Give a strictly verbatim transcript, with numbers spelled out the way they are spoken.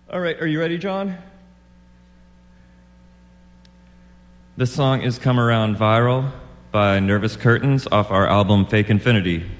All right, are you ready, John? This song is Come Around Viral by Nervous Curtains off our album Fake Infinity.